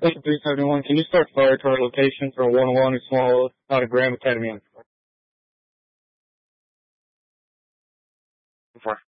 Lake 371, can you start fire to our location for a 101 small out of Graham Academy? 4.